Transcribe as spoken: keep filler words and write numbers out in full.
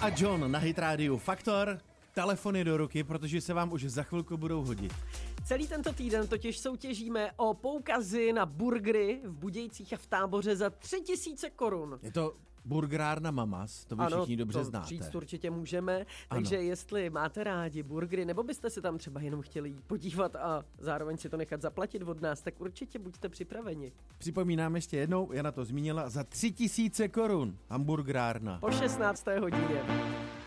a John na Hit Radio Faktor. Telefony do ruky, protože se vám už za chvilku budou hodit. Celý tento týden totiž soutěžíme o poukazy na burgery v Budějcích a v Táboře za tři tisíce korun. Je to burgerárna Mamas, to vy ano, všichni dobře to znáte. Říct určitě můžeme, takže ano. Jestli máte rádi burgery, nebo byste se tam třeba jenom chtěli jít podívat a zároveň si to nechat zaplatit od nás, tak určitě buďte připraveni. Připomínám ještě jednou, Jana to zmínila, za tři tisíce korun hamburgerárna. Po šestnácté hodině.